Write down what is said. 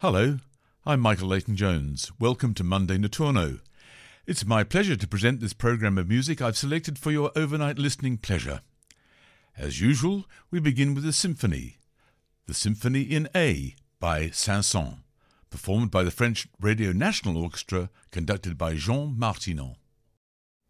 Hello, I'm Michael Leighton-Jones. Welcome to Monday Notturno. It's my pleasure to present this program of music I've selected for your overnight listening pleasure. As usual, we begin with a symphony. The Symphony in A by Saint-Saëns, performed by the French Radio National Orchestra, conducted by Jean Martinon.